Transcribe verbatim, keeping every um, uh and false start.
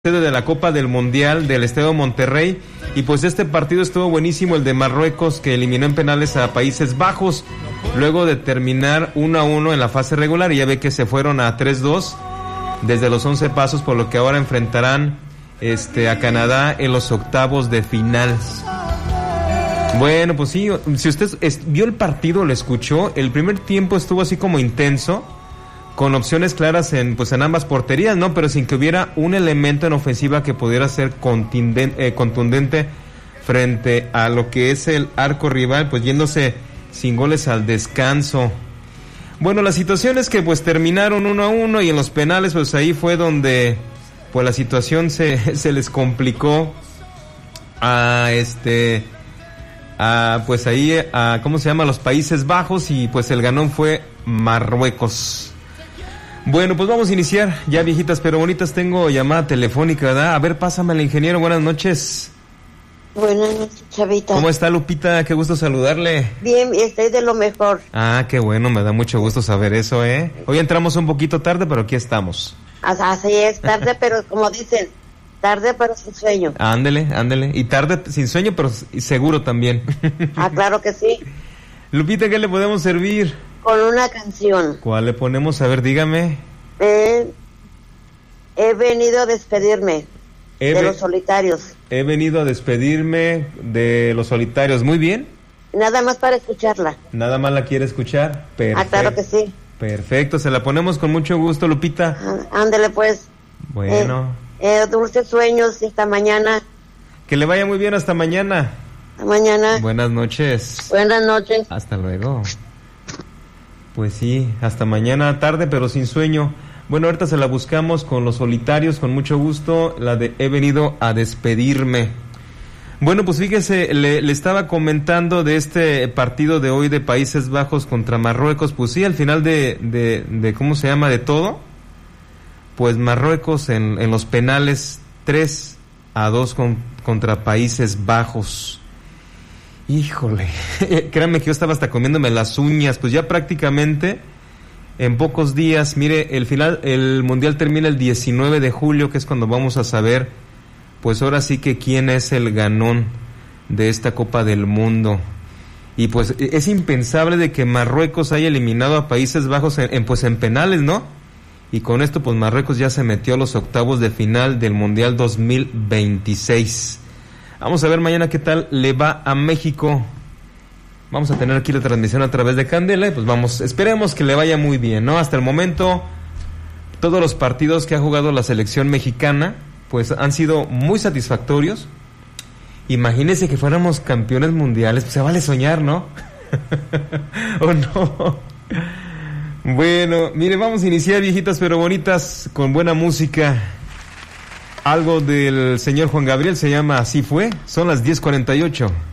sede de la Copa del Mundial del Estadio Monterrey, y pues este partido estuvo buenísimo, el de Marruecos, que eliminó en penales a Países Bajos luego de terminar uno a uno en la fase regular, y ya ve que se fueron a tres dos desde los once pasos, por lo que ahora enfrentarán este a Canadá en los octavos de final. Bueno, pues sí, si usted es, vio el partido, lo escuchó, el primer tiempo estuvo así como intenso, con opciones claras en pues en ambas porterías, ¿no? Pero sin que hubiera un elemento en ofensiva que pudiera ser contundente, eh, contundente frente a lo que es el arco rival, pues yéndose sin goles al descanso. Bueno, la situación es que pues terminaron uno a uno, y en los penales pues ahí fue donde pues la situación se, se les complicó a este a pues ahí a ¿cómo se llama? Los Países Bajos, y pues el ganón fue Marruecos. Bueno, pues vamos a iniciar, ya viejitas pero bonitas, tengo llamada telefónica, ¿verdad? A ver, pásame al ingeniero, buenas noches. Buenas noches, Chavita. ¿Cómo está, Lupita? Qué gusto saludarle. Bien, estoy de lo mejor. Ah, qué bueno, me da mucho gusto saber eso, ¿eh? Hoy entramos un poquito tarde, pero aquí estamos. Así es, tarde, pero como dicen, tarde pero sin sueño. Ándele, ándele, y tarde sin sueño, pero seguro también. Ah, claro que sí. Lupita, ¿qué le podemos servir? Con una canción. ¿Cuál le ponemos? A ver, dígame. Eh, he venido a despedirme he de ve- los solitarios. He venido a despedirme de los solitarios. Muy bien. Nada más para escucharla. Nada más la quiere escuchar. Perfecto. Ah, claro que sí. Perfecto, se la ponemos con mucho gusto, Lupita. Ah, ándele pues. Bueno. Eh, eh, dulces sueños y hasta mañana. Que le vaya muy bien, hasta mañana. Hasta mañana. Buenas noches. Buenas noches. Hasta luego. Pues sí, hasta mañana tarde, pero sin sueño. Bueno, ahorita se la buscamos con los solitarios, con mucho gusto, la de he venido a despedirme. Bueno, pues fíjese, le, le estaba comentando de este partido de hoy de Países Bajos contra Marruecos. Pues sí, al final de, de, de ¿cómo se llama? De todo, pues Marruecos en, en los penales tres a dos con, contra Países Bajos. Híjole, créanme que yo estaba hasta comiéndome las uñas, pues ya prácticamente en pocos días, mire, el final, el mundial termina el diecinueve de julio, que es cuando vamos a saber, pues ahora sí que quién es el ganón de esta Copa del Mundo. Y pues es impensable de que Marruecos haya eliminado a Países Bajos en, en pues en penales, ¿no? Y con esto pues Marruecos ya se metió a los octavos de final del mundial dos mil veintiséis. Vamos a ver mañana qué tal le va a México. Vamos a tener aquí la transmisión a través de Candela y pues vamos, esperemos que le vaya muy bien, ¿no? Hasta el momento, todos los partidos que ha jugado la selección mexicana, pues han sido muy satisfactorios. Imagínense que fuéramos campeones mundiales, pues se vale soñar, ¿no? ¿O no? Bueno, mire, vamos a iniciar, viejitas pero bonitas, con buena música. Algo del señor Juan Gabriel, se llama Así Fue. Son las diez cuarenta y ocho.